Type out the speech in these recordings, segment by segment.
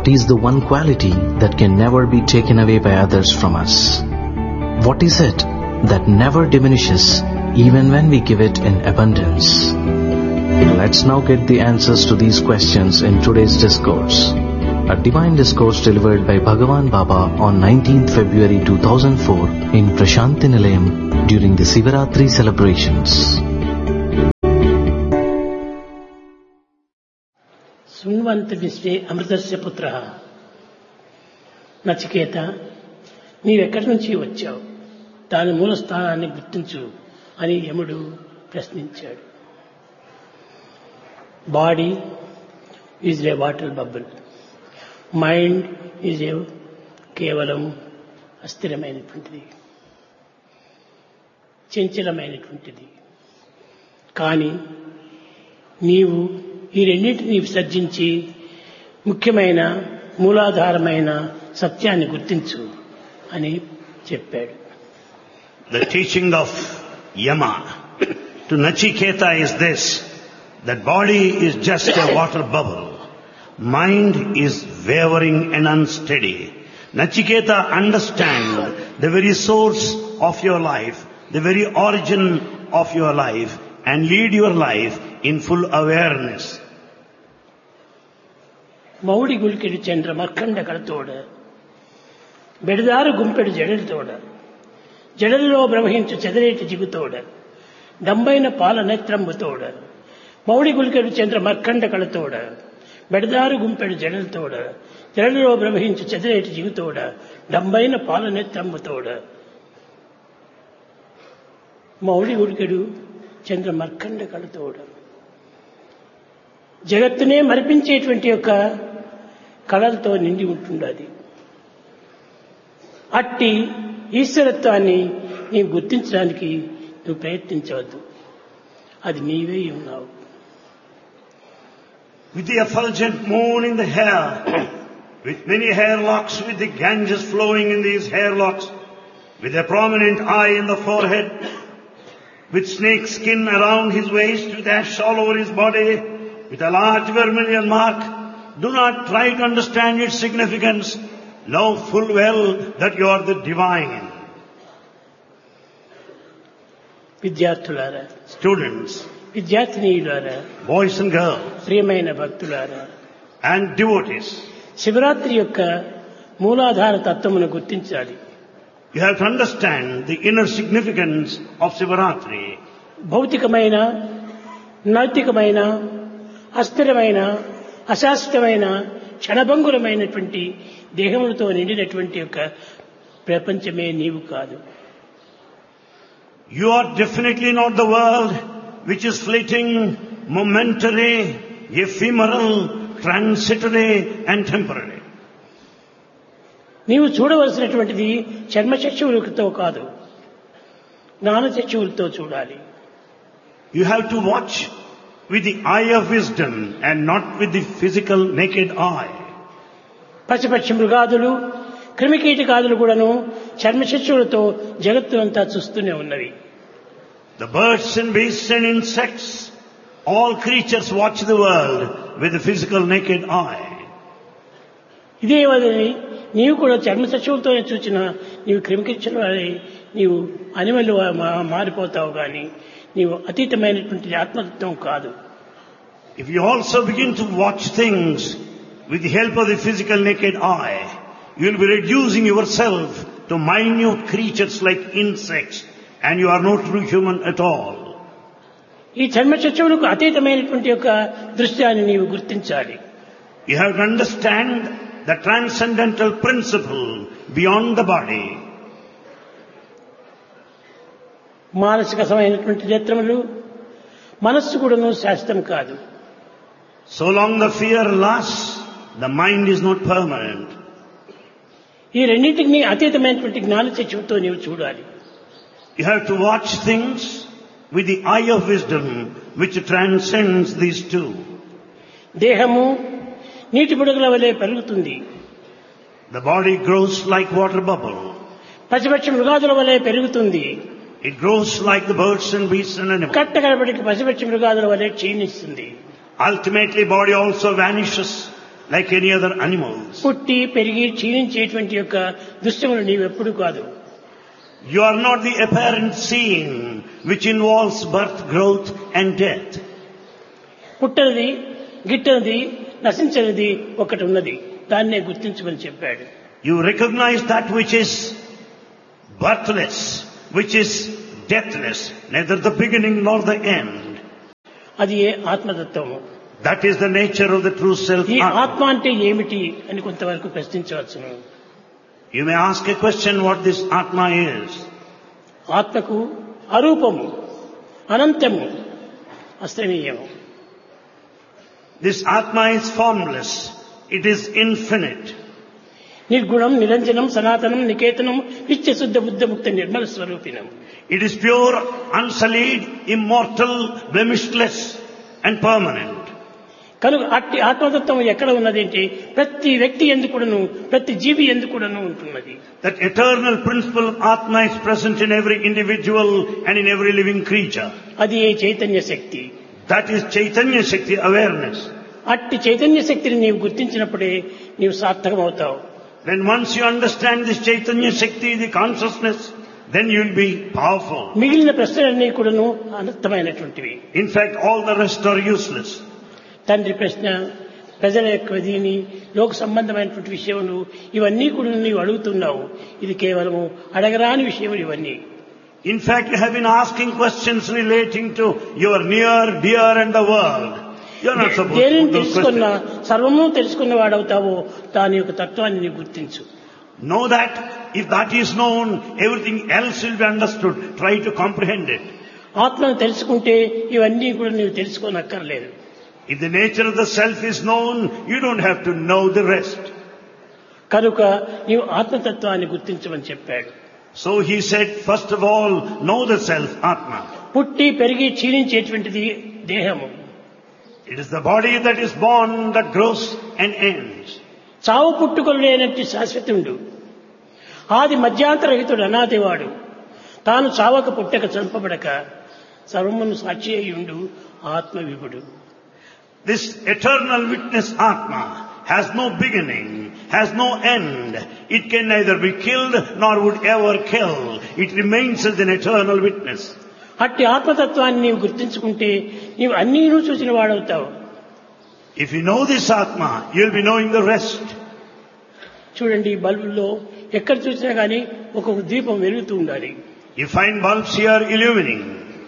is the one quality that can never be taken away by others from us? What is it that never diminishes even when we give it in abundance? Let's now get the answers to these questions in today's discourse. A divine discourse delivered by Bhagavan Baba on 19th February 2004 in Prashanti Nilayam during the Sivaratri celebrations. శృణ్వంతు విశ్వే అమృతస్య పుత్రః. Nachiketa, నీవెక్కడి నుంచి వచ్చావు, దాని మూల స్థానాన్ని గుర్తించు అని యముడు ప్రశ్నించాడు. Body is a water bubble, mind is a కేవలం అస్థిరమైనటువంటిది, చంచలమైనటువంటిది. కానీ నీవు ఈ రెండింటిని విసర్జించి ముఖ్యమైన మూలాధారమైన సత్యాన్ని గుర్తించు అని చెప్పాడు. The teaching of Yama to Nachiketa is this, that body is just a water bubble, mind is wavering and unsteady. Nachiketa, understand the very source of your life, the very origin of your life, and lead your life in full awareness. మౌడి గుల్కెడు చంద్ర మర్కండ కడతోడ, బెడదారు గుంపెడు జడలతోడ, జడలలో ప్రవహించు చెదరేటి జిగుతోడ, డంబైన పాల నేత్రంబుతోడ. మౌడి గుల్కెడు చంద్ర మర్కండ కడతోడ, బెడదారు గుంపెడు జడలతోడ, జడలలో ప్రవహించు చెదరేటి జిగుతోడ, డంబైన పాల నేత్రంబుతోడ. మౌడి గుల్కెడు చంద్ర మర్కండ కడతోడ. జగత్తునే మరిపించేటువంటి యొక్క కళలతో నిండి ఉంటుండది. అట్టి ఈశ్వరత్వాన్ని నీవు గుర్తించడానికి నువ్వు ప్రయత్నించవద్దు, అది నీవే ఉన్నావు. With the effulgent moon in the hair, with many hair locks, with the Ganges flowing in these hair locks, with a prominent eye in the forehead, with snake skin around his waist, with ash all over his body, with a large vermilion mark, do not try to understand its significance. Know full well that you are the divine. విద్యార్థులారా, Students, విద్యార్థినీయులారా, boys and girls, ప్రియమైన భక్తులారా, and devotees, Shivaratri యొక్క మూలాధార తత్వమును గుర్తించాలి. you have to understand the inner significance of Sivaratri. భౌతికమైన, నైతికమైన, అస్థిరమైన, అశాశ్వతమైన, క్షణభంగురమైనటువంటి దేహములతో నిండినటువంటి యొక్క ప్రపంచమే నీవు కాదు. You are definitely not the world which is fleeting, momentary, ephemeral, transitory and temporary. నీవు చూడవలసినటువంటిది చర్మచక్షువులతో కాదు, జ్ఞానచక్షువులతో చూడాలి. You have to watch with the eye of wisdom and not with the physical naked eye. పశుపక్షి మృగాదులు, క్రిమికీటకాదులు కూడాను చర్మచక్షువులతో జగత్తు అంతా చూస్తూనే ఉన్నవి. The birds and beasts and insects, all creatures watch the world with the physical naked eye. ఇదే వదని నీవు కూడా చర్మచక్షువులతోనే చూచినా నీవు క్రిమికీటల నీవు అనిమల్ మారిపోతావు, కానీ నీవు అతీతమైనటువంటి ఆత్మతత్వం కాదు. If you also begin to watch things with the help of the physical naked eye, you will be reducing yourself to minute creatures like insects, and you are no true human at all. ఈ చర్మచక్షువులకు అతీతమైనటువంటి యొక్క దృశ్యాన్ని నీవు గుర్తించాలి. You have to understand the transcendental principle beyond the body. మానసిక సమైనటువంటి నేత్రములు, మనస్సు కూడాను శాశ్వతం కాదు. So long the fear lasts, the mind is not permanent. ఈ రెండింటిని అతీతమైనటువంటి జ్ఞానచక్షువుతో నీవు చూడాలి. You have to watch things with the eye of wisdom which transcends these two. దేహము నీటి బుడగల వలె పెరుగుతుంది. The body grows like water bubble. పశుపక్షి మృగాదుల వలె పెరుగుతుంది. It grows like the birds and beasts and animals. కట్టగడపటికి పశుపక్షి మృగాదుల వలె క్షీణిస్తుంది. Ultimately body also vanishes like any other animals. పుట్టి పెరిగి క్షీణించేటువంటి యొక్క దృశ్యములు నీవెప్పుడు కాదు. You are not the apparent seeing which involves birth, growth and death. పుట్టనిది గిట్టనిది నశించనిది ఒకటి ఉన్నది, దాన్నే గుర్తించమని చెప్పాడు. You recognize that which is birthless, which is deathless, neither the beginning nor the end. అది ఏ ఆత్మతత్వము. That is the nature of the true self. ఈ ఆత్మ అంటే ఏమిటి అని కొంతవరకు ప్రశ్నించవచ్చును. You may ask a question what this Atma is. ఆత్మకు అరూపము, అనంతము, అస్తమీయము. This Atma is formless. It is infinite. నిర్గుణం, నిరంజనం, సనాతనం, నికేతనం, నిత్య శుద్ధ బుద్ధ ముక్త Nirmala స్వరూపిణం. It is pure, unsullied, immortal, blemishless and permanent. కనుక అట్టి ఆత్మతత్వం ఎక్కడ ఉన్నది అంటే ప్రతి వ్యక్తి ఎందుకుడను, ప్రతి జీవి ఎందుకుడను ఉంటున్నది. That eternal principle of Atma is present in every individual and in every living creature. అది ఏ చైతన్య శక్తి. That is Chaitanya Shakti, awareness. అట్టి చైతన్య శక్తిని నీవు గుర్తించినప్పుడే నీవు సార్థకమవుతావు. When once you understand this Chaitanya Shakti, the consciousness, then you will be powerful. మిగిలిన ప్రశ్నలన్నీ కూడాను అనర్థమైనటువంటివి. In fact, all the rest are useless. తండ్రి ప్రశ్న, ప్రజల యొక్క దీని లోక సంబంధమైనటువంటి విషయములు ఇవన్నీ కూడా నీవు అడుగుతున్నావు. ఇది కేవలము అడగరాని విషయములు ఇవన్నీ. In fact, you have been asking questions relating to your near, dear and the world. You are not supposed to దేనిని put those తెలుసుకున్న questions. సర్వము తెలుసుకున్న వాడవుతావో దాని యొక్క తత్వాన్ని నీవు గుర్తించు. Know that if that is known, everything else will be understood. Try to comprehend it. ఆత్మను తెలుసుకుంటే ఇవన్నీ కూడా నీవు తెలుసుకోనక్కర్లేదు. If the nature of the self is known, you don't have to know the rest. కనుక నీవు ఆత్మతత్వాన్ని గుర్తించమని చెప్పాడు. So he said, first of all, know the self, Atma. పుట్టి పెరిగి క్షీణించేటువంటిది దేహము. It is the body that is born, that grows and ends. చావు పుట్టుకలు లేనట్టి శాశ్వతుడు, ఆది మధ్యాంతరహితుడు, అనాదివాడు, తాను చావక పుట్టక చంపబడక సర్వమును సాక్షి అయ్యుండు ఆత్మవిభుడు. This eternal witness Atma has no beginning, has no end. It can neither be killed nor would ever kill. It remains as an eternal witness. అట్టి ఆత్మతత్వాన్ని నీవు గుర్తించుకుంటే నీవు అన్నీ చూసిన వాడవుతావు. If you know this Atma, you will be knowing the rest. చూడండి, బల్బుల్లో ఎక్కడ చూసినా కానీ ఒక్కొక్క దీపం వెలుగుతూ ఉండాలి. You find bulbs here illumining.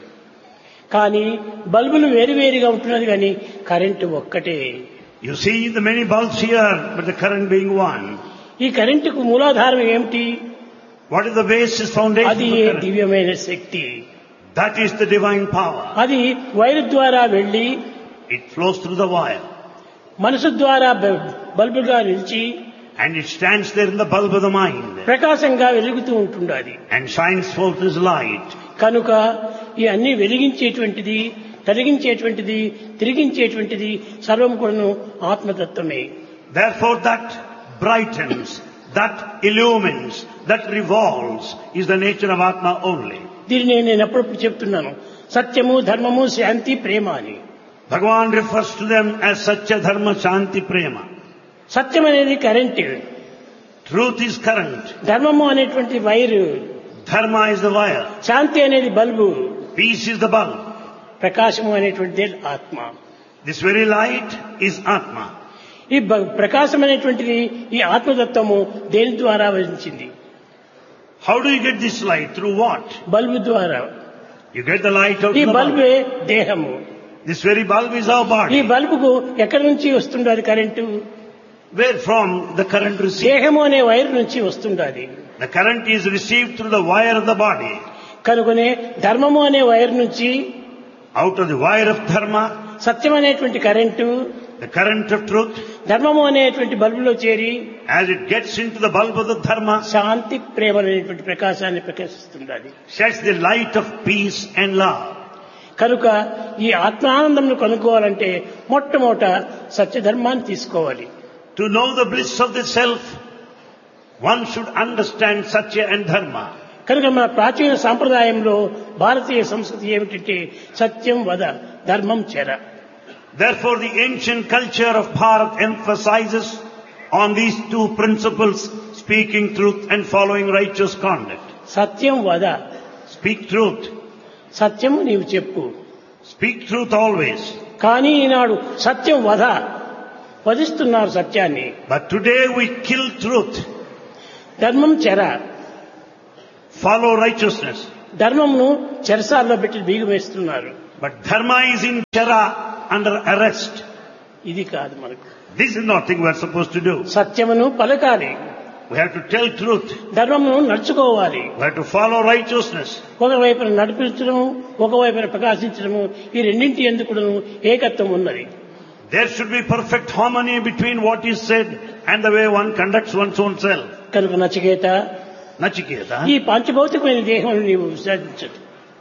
కానీ బల్బులు వేరువేరుగా ఉంటున్నది కానీ కరెంటు ఒక్కటే. You see the many bulbs here, but the current being one. ఈ కరెంటుకు మూలాధారం ఏమిటి? What is the basis foundation అది for ఏ current? దివ్యమైన శక్తి. That is the divine power. అది వైరు ద్వారా వెళ్లి It flows through the wire. మనసు ద్వారా బల్బుగా నిలిచి And it stands there in the bulb of the mind. ప్రకాశంగా వెలుగుతూ ఉంటుండాలి. And shines forth as light. కనుక ఈ అన్ని వెలిగించేటువంటిది, తొలగించేటువంటిది, తిరిగించేటువంటిది సర్వం కూడాను ఆత్మతత్వమే. Therefore that brightens, that illumines, that revolves is the nature of Atma only. దీనిని నేను ఎప్పుడప్పుడు చెప్తున్నాను, సత్యము, ధర్మము, శాంతి, ప్రేమ అని. Bhagavan refers to them as Satya, Dharma, Shanti, Prema. సత్యం అనేది కరెంటు, Truth is current. ధర్మము అనేటువంటి wire, Dharma is the wire. శాంతి అనేది bulb, Peace is the bulb. ప్రకాశము అనేటువంటిది ఆత్మ. This very light is Atma. ఈ ప్రకాశం అనేటువంటిది ఈ ఆత్మతత్వము దేని ద్వారా వరించింది? How do you get this light? Through what? Bulb ద్వారా. You get the light out ఈ of the bulb. బల్బే దేహము. This very bulb is our ఈ body. బల్బుకు ఎక్కడి నుంచి వస్తుండాలి current? Where from the current received? దేహము అనే వైర్ నుంచి వస్తుండాలి. The current is received through the wire of the body. కనుకనే ధర్మము అనే వైర్ నుంచి Out of the wire of Dharma, సత్యం అనేటువంటి current the current of truth, ధర్మము అనేటువంటి బల్బులో చేరి as it gets into the bulb of the Dharma, శాంతి, ప్రేమ అనేటువంటి ప్రకాశాన్ని ప్రకాశిస్తుండాలి. sheds the light of peace and love. కనుక ఈ ఆత్మానందంను కనుక్కోవాలంటే మొట్టమొదట సత్యధర్మాన్ని తీసుకోవాలి. To know the bliss of the self, one should understand Satya and Dharma. కనుక మన ప్రాచీన సాంప్రదాయంలో భారతీయ సంస్కృతి ఏమిటంటే సత్యం వద, ధర్మం చెర. Therefore, the ancient culture of Bharat emphasizes on these two principles, speaking truth and following righteous conduct. సత్యం వద, Speak truth. సత్యము నీవు చెప్పు. Speak truth always. కానీ ఈనాడు సత్యం వద, వధిస్తున్నారు సత్యాన్ని. But today we kill truth. ధర్మం చెర, Follow righteousness. ధర్మంను చెరసాల్లో పెట్టి బీగం వేస్తున్నారు. But dharma is in chara, under arrest. ఇది కాదు మనకు. This is not thing we are supposed to do. సత్యమును పలకాలి, We have to tell truth. ధర్మమును నడుచుకోవాలి. We have to follow righteousness. ఒకవైపున నడిపించడము, ఒకవైపున ప్రకాశించడము, ఈ రెండింటి ఎందుకు ఏకత్వం ఉన్నది. There should be perfect harmony between what is said and the way one conducts one's own self. కనుక నచికేత, Nachiketa. ఈ పాంచభౌతికమైన దేహం నీవు విసర్జించదు.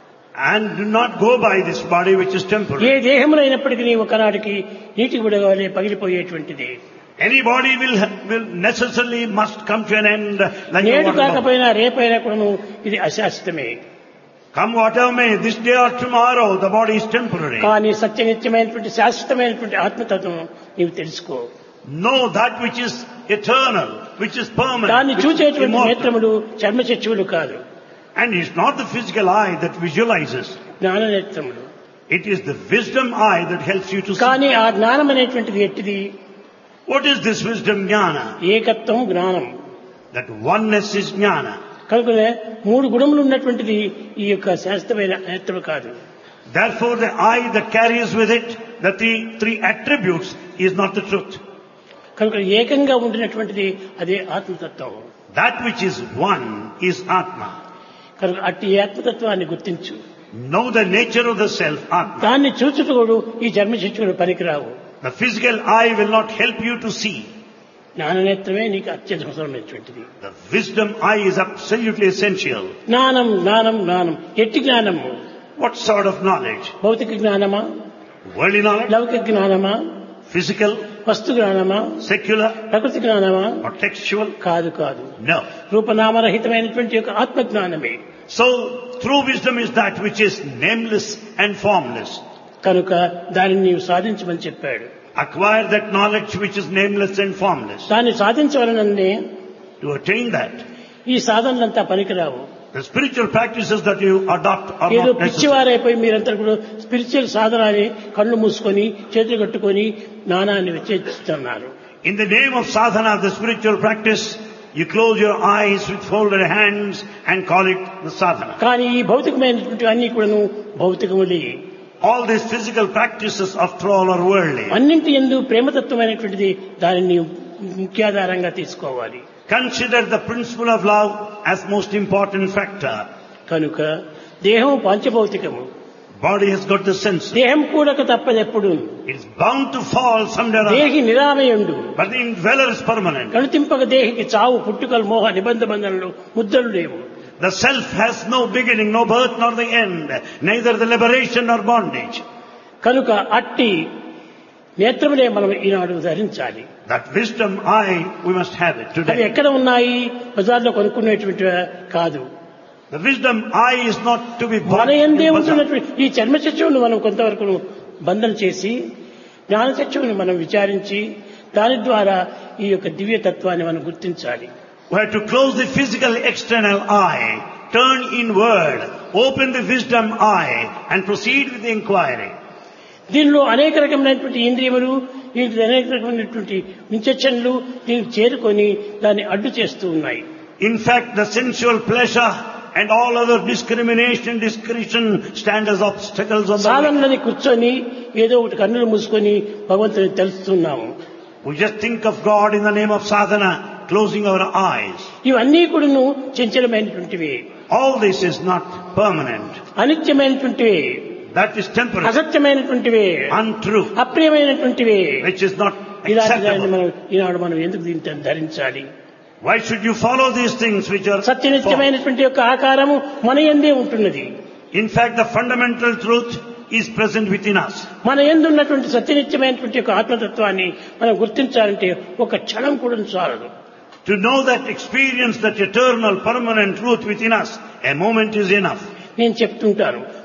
And do not go by this body which is A temporary. దేహంలో అయినప్పటికీ నీ ఒకనాటికి నీటి గుడగానే పగిలిపోయేటువంటిది. Any body will necessarily must come to an end like a నేడు water bubble. కాకపోయినా రేపైనా కూడా ఇది అశాశ్వతమే. Come whatever may, this day or tomorrow, the body is temporary. కానీ సత్యనిత్యమైనటువంటి శాశ్వతమైనటువంటి ఆత్మతత్వం నీవు తెలుసుకో. Know that which is eternal, which is permanent, దాన్ని which is చూచేటువంటి immortal. నేత్రములు చర్మచక్షువులు కాదు, And it's not the physical eye that visualizes. జ్ఞాన నేత్రములు. It is the wisdom eye that helps you to see. కానీ ఆ జ్ఞానం అనేటువంటిది ఎట్టిది? What is this wisdom jnana? ఏకత్వం జ్ఞానం. That oneness is jnana. కనుకనే మూడు గుణములు ఉన్నటువంటిది ఈ యొక్క శాశ్వతమైన నేత్రము కాదు. Therefore the eye that carries with it the three attributes is not the truth. కనుక ఏకంగా ఉండినటువంటిది అదే ఆత్మతత్వం. That which is one is Atma. కనుక అట్టి ఆత్మతత్వాన్ని గుర్తించు. Know the nature of the self, Atma. దాన్ని చూచుటోడు ఈ జన్మశిక్షుడు పనికిరావు. The physical eye will not help you to see. జ్ఞాననేత్రమే నీకు అత్యంత అవసరమైనటువంటిది. The wisdom eye is absolutely essential. జ్ఞానం జ్ఞానం జ్ఞానం. ఎట్టి జ్ఞానము? What sort of knowledge? భౌతిక జ్ఞానమా, Worldly knowledge? లౌకిక జ్ఞానమా, Physical? వస్తు జ్ఞానమా, Secular? ప్రకృతి జ్ఞానమా? Or textual? కాదు కాదు. No. రూపనామరహితమైనటువంటి యొక్క ఆత్మజ్ఞానమే. So, true wisdom is that which is nameless and formless. కనుక దానిని నీవు సాధించమని చెప్పాడు. Acquire that knowledge which is nameless and formless. దాన్ని సాధించవలననే To attain that, ఈ సాధనలంతా పనికిరావు. the spiritual practices that you adopt are ఏదో not necessary. పిచ్చివారైపోయి మీరంతా కూడా స్పిరిచువల్ సాధన అని కళ్ళు మూసుకొని చేతులు కట్టుకొని జ్ఞానాన్ని విచ్ఛేదిస్తున్నారు. In the name of sadhana, the spiritual practice, you close your eyes with folded hands and call it the sadhana. కానీ ఈ భౌతికమైనటువంటి అన్ని కూడాను భౌతికములే. All these physical practices, after all, are worldly. అన్నింటి యందు ప్రేమతత్వమైనటువంటిది దానిని ముఖ్యాధారంగా తీసుకోవాలి. Consider the principle of love as most important factor. కనుక దేహం పంచభౌతికము. Body has got the sense. దేహం కూడక తప్పదెప్పుడు. It's bound to fall someday or other. దేహి నిరామయుండు. But the indweller is permanent. కనుతింపక దేహికి చావు పుట్టుకలు మోహ నిబంధ బంధనలు ముద్దలు లేవు. The self has no beginning, no birth nor the end, neither the liberation nor bondage. కనుక అట్టి నేత్రములే మనం ఈనాడు ధరించాలి. That wisdom eye, we must have it అవి today. ఎక్కడ ఉన్నాయి? బజార్లో కొనుక్కునేటువంటి కాదు. The wisdom eye is not to be bought మన in ఎందే bazaar. ఉంటున్నటువంటి ఈ చర్మచక్షువును మనం కొంతవరకు బంధన చేసి జ్ఞానచక్షువుని మనం విచారించి దాని ద్వారా ఈ యొక్క దివ్యతత్వాన్ని మనం గుర్తించాలి. We have to close the physical external eye, turn inward, open the wisdom eye and proceed with the inquiry. దీనిలో అనేక రకమైనటువంటి ఇంద్రియములు, దీనికి అనేక రకమైనటువంటి విచక్షణలు దీనికి చేరుకొని దాన్ని అడ్డు చేస్తూ ఉన్నాయి. In fact, the sensual pleasure and all other discrimination, discretion stand as obstacles on the way. సాధనలని కూర్చొని ఏదో ఒకటి కన్నులు మూసుకొని భగవంతుని తెలుస్తున్నాము. We just think of God in the name of sadhana, closing our eyes. ఇవన్నీ కూడాను చంచలమైనటువంటివి, All this is not permanent. అనిత్యమైనటువంటివి, That is temporary, అసత్యమైనటువంటివి, untrue, అప్రియమైనటువంటివి. which is not ఇలాంటి దాన్ని acceptable. మనం ఈనాడు మనం ఎందుకు దీన్ని ధరించాలి? Why should you follow these things which are false? సత్యనిత్యమైనటువంటి యొక్క ఆకారము మన యందే ఉంటున్నది. In fact, the fundamental truth is present within us. మన యందు ఉన్నటువంటి సత్యనిత్యమైనటువంటి యొక్క ఆత్మతత్వాన్ని మనం గుర్తించాలంటే ఒక క్షణం కూడా చాలదు. To know that experience, that eternal, permanent truth within us, a moment is enough. నేను చెప్తుంటాను,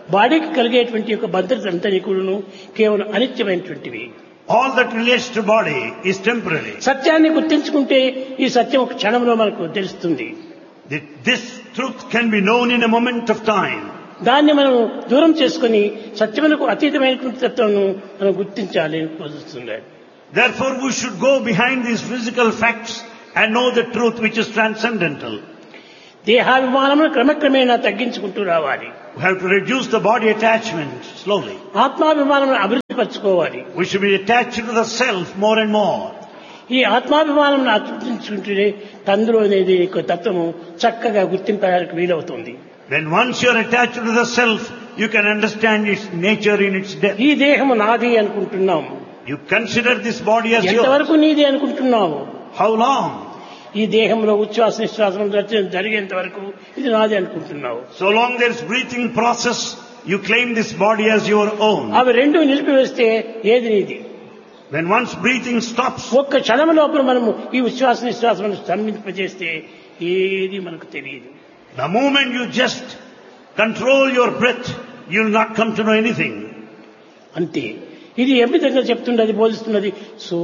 బాడీకి కలిగేటువంటి యొక్క భద్రత అంతా కూడాను కేవలం అనిత్యమైనటువంటివి. All that relates to body is temporary. సత్యాన్ని గుర్తించుకుంటే ఈ సత్యం ఒక క్షణంలో మనకు తెలుస్తుంది. This truth can be known in a moment of time. దాన్ని మనం దూరం చేసుకుని సత్యమునకు అతీతమైనటువంటి తత్వాన్ని మనం గుర్తించాలి అని బోధిస్తున్నాడు. Therefore we should go behind these physical facts and know the truth which is transcendental. దేహాభిమానమును క్రమక్రమేణా తగ్గించుకుంటూ రావాలి. We have to reduce the body attachment slowly. ఆత్మాభిమానమును అభివృద్ధి పరచుకోవాలి. We should be attached to the self more and more. ఈ ఆత్మాభిమానమును అభివృద్ధించుకుంటూనే తందులో అనేది తత్వము చక్కగా గుర్తింపడానికి వీలవుతుంది. When once you are attached to the self, you can understand its nature in its depth. ఈ దేహము నాది అనుకుంటున్నాం. You consider this body as yours. ఎంతవరకు నీది అనుకుంటున్నావు? How long? ఈ దేహంలో ఉచ్ఛ్వాస నిశ్వాసం జరిగేంత వరకు ఇది నాది అనుకుంటున్నావు. So long there is breathing process, you claim this body as your own. అవి రెండు నిలిపివేస్తే ఏది నీది? When once breathing stops, ఒక్క క్షణం లోపల మనము ఈ ఉచ్ఛ్వాస నిశ్వాసం స్తంభింపజేస్తే ఏది మనకు తెలియదు. the moment you just control your breath, you will not come to know anything. అంతే. ఇది ఏ విధంగా చెప్తున్నది, బోధిస్తున్నది? సో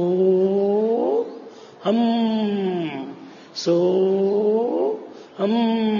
హం సో హం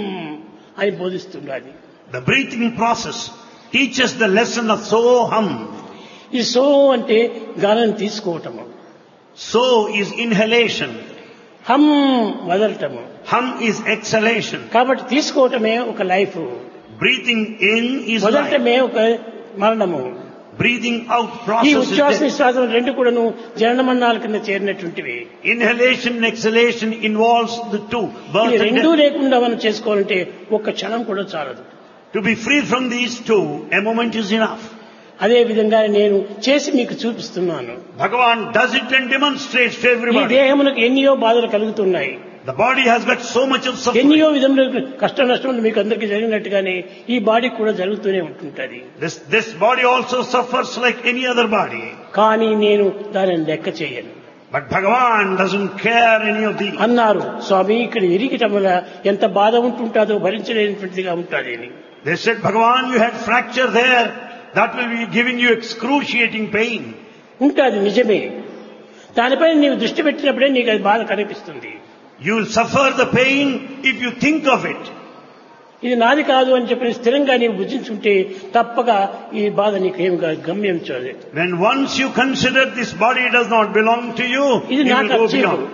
అని బోధిస్తున్నది. The breathing process teaches the lesson of soham. ఈ సో అంటే గాలిని తీసుకోవటము, So is inhalation. హం వదలటము. Hum is exhalation. కాబట్టి తీసుకోవటమే ఒక life, Breathing in is life. వదలటమే ఒక మరణము. Breathing out ఈ process is ఉచ్ఛ్వాస death. నిశ్వాసం రెండు కూడాను జననమరణాల కింద చేరినటువంటివి. Inhalation and exhalation involves the two, ఈ birth and రెండూ death. లేకుండా మనం చేసుకోవాలంటే ఒక్క క్షణం కూడా చాలదు. To be free from these two, a moment is enough. అదే విధంగా నేను చేసి మీకు చూపిస్తున్నాను. Bhagavan does it and demonstrates to ఈ everybody. దేహమునకు ఎన్నో బాధలు కలుగుతున్నాయి, The body has got so much of suffering. ఎన్నో విధములు కష్ట నష్టములు మీకు అందరికీ జరిగినట్టుగానే ఈ బాడీ కూడా జరుగుతూనే ఉంటుంటది. This body also suffers like any other body. కానీ నేను దానిని లెక్క చేయను But Bhagavan doesn't care any of these. అన్నారు. స్వామి, ఇక్కడ విరిగటం వల్ల ఎంత బాధ ఉంటుంటాదో భరించలేనటువంటిదిగా ఉంటుంది అని. They said, Bhagavan, you had fracture there. That will be giving you excruciating pain. ఉంటుంది, నిజమే. దానిపై నీవు దృష్టి పెట్టినప్పుడే నీకు అది బాధ కనిపిస్తుంది. You will suffer the pain if you think of it. ఇది నాది కాదు అని చెప్పి స్థిరంగా నీవు బుద్ధించుంటే తప్పక ఈ బాధ నీకేం గమ్యం చూడలేదు. When once you consider this body does not belong to you, ఇది you నా will go ఖర్చీఫ్, beyond.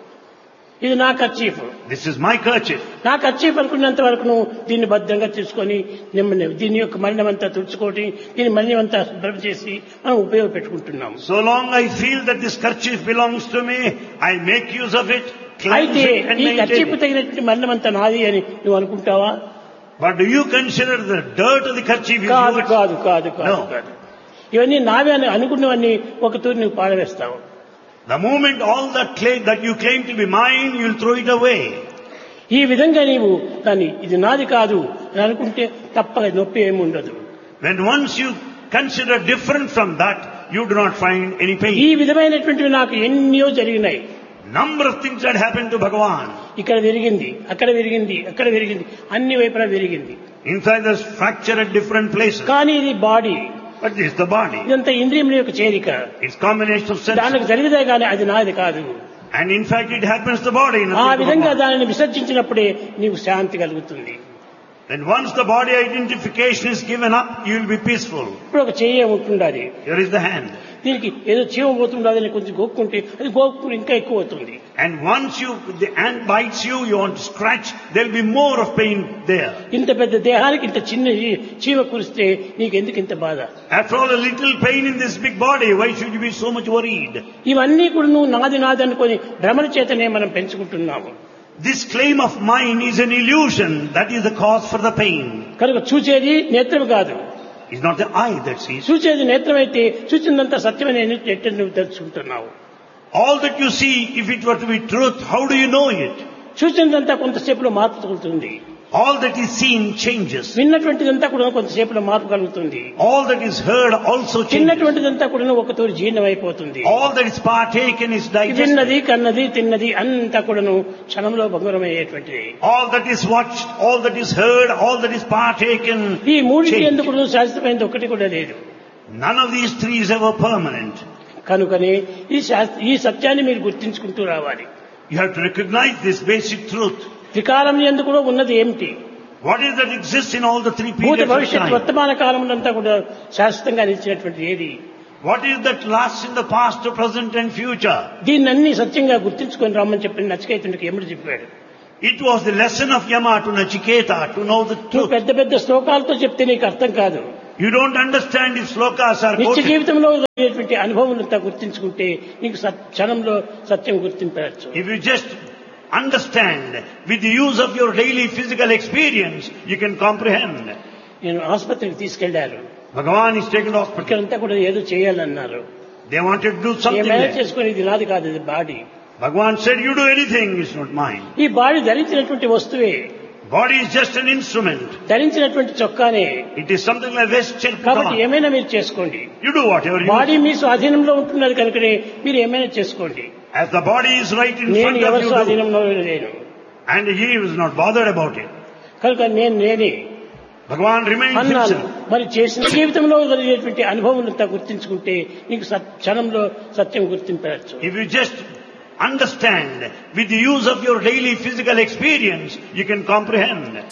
ఇది నా kerchief, This is my kerchief. నా ఖర్చీఫ్ అనుకున్నంత వరకు నువ్వు దీన్ని భద్రంగా తీసుకొని దీని యొక్క మలినం అంతా తుడుచుకోవటం, దీని మలినం అంతా శుభ్రం చేసి మనం ఉపయోగపెట్టుకుంటున్నాం. So long I feel that this kerchief belongs to me, I make use of it, cleanse అయితే it and ఈ maintain ఖర్చీఫ్ it. తగినటువంటి మలినం అంతా నాది అని నువ్వు అనుకుంటావా? But do you consider the dirt of the kerchief is కాదు yours? కాదు కాదు కాదు No. కాదు. ఇవన్నీ నావే అని అనుకున్నవన్నీ ఒక తూరి నువ్వు పారవేస్తావు. The moment all that you claim to be mine, you will throw it away. ఈ విధంగా నీవు దాన్ని ఇది నాది కాదు అని అనుకుంటే తప్పక నొప్పి ఏమి ఉండదు. When once you consider different from that, you do not find any ఈ pain. విధమైనటువంటివి నాకు ఎన్నో జరిగినాయి. Number of things that happened to Bhagavan. ఇక్కడ విరిగింది, అక్కడ విరిగింది, అక్కడ విరిగింది, అన్ని వైపులా విరిగింది. Inside there's fracture at different places. కానీ ఇది body, But this is the body. ఇదంతా ఇంద్రియముల యొక్క చేరిక. It's combination of senses. దానికి జరిగితే కానీ అది నాది కాదు. And in fact it happens to the body. ఆ nothing to విధంగా Bhagavan. దానిని విసర్జించినప్పుడే నీకు శాంతి కలుగుతుంది. Then once the body identification is given up, you will be peaceful. ఇప్పుడు ఒక చెయ్యి ఉంటుండాలి, Here is the hand. దీనికి ఏదో చీమ పోతుండాలి అని కొంచెం గోక్కుంటే అది గోక్కుని ఇంకా ఎక్కువ అవుతుంది. And once the ant bites you, you want to scratch, there will be more of pain there. ఇంత పెద్ద దేహానికి ఇంత చిన్న చీమ కురిస్తే నీకు ఎందుకు ఇంత బాధ? After all, a little pain in this big body, why should you be so much worried? ఇవన్నీ కూడా నువ్వు నాది నాది అనుకొని భ్రమణ చేతనే మనం పెంచుకుంటున్నాము. This claim of mine is an illusion. That is the cause for the pain. కనుక చూచేది నేత్రం కాదు, It's not the eye that sees. చూచేది నేత్రం అయితే చూసిందంతా సత్యమని ఎట్ట నువ్వు తెలుసుకుంటున్నావు. All that you see, if it were to be truth, how do you know it? చూసిందంతా కొంతసేపులో మార్పు తగులుతుంది. All that is seen changes. విన్నటువంటిదంతా కూడా కొంతసేపులో మార్పు కలుగుతుంది. All that is heard also changes. తిన్నటువంటిదంతా కూడా ఒకతోటి జీర్ణమైపోతుంది. All that is partaken is digested. విన్నది, కన్నది, తిన్నది అంతా కూడాను క్షణంలో భంగురమయ్యేటువంటిది. All that is watched, all that is heard, all that is partaken. ఈ మూడింటి change. ఎందుకు శాశ్వతమైనది ఒకటి కూడా లేదు. None of these three is ever permanent. కనుకనే ఈ సత్యాన్ని మీరు గుర్తించుకుంటూ రావాలి. You have to recognize this basic truth. త్రికాలం ఎందుకు కూడా ఉన్నది ఏమిటి? What is that exists in all the three భూత periods of భవిష్యత్ time? వర్తమాన కాలములంతా కూడా శాశ్వతంగా నిలిచినటువంటి ఏది? What is that lasts in the past, present and future? దీన్ని సత్యంగా గుర్తించుకొని రమ్మని చెప్పి నచికేతుడికి యముడు చెప్పాడు. It was the lesson of Yama to Nachiketa to know the నువ్వు truth. పెద్ద పెద్ద శ్లోకాలతో చెప్తే నీకు అర్థం కాదు. You don't understand if slokas are నిత్య quoted. జీవితంలో ఉండేటువంటి అనుభవం గుర్తించుకుంటే నీకు క్షణంలో సత్యం గుర్తింపవచ్చు. If you just understand with the use of your daily physical experience, you can comprehend. నేను ఆసుపత్రికి తీసుకెళ్లారు. Bhagavan is taken to hospital. ఇక్కడంతా కూడా ఏదో చేయాలన్నారు. They wanted to do something ఏమైనా there. చేసుకుని ఇది నాది కాదు, ఇది body. Bhagavan said, you do anything, it's not mine. ఈ బాడీ ధరించినటువంటి వస్తువే, Body is just an instrument. ధరించినటువంటి చొక్కానే. It is something like vesture put కాబట్టి on. ఏమైనా మీరు చేసుకోండి. You do whatever you body wish. మీ స్వాధీనంలో ఉంటున్నది కనుకనే మీరు ఏమైనా చేసుకోండి. As the body is right in నేను front of ఎవరి you, do. స్వాధీనంలో లేను. And he was not bothered about it. కనుక నేనే Bhagavan remains అన్నాను. himself. మరి చేసిన జీవితంలో కలిగేటువంటి అనుభవం గుర్తించుకుంటే నీకు క్షణంలో సత్యం గుర్తింపవచ్చు. If you just understand with the use of your daily physical experience, you can comprehend.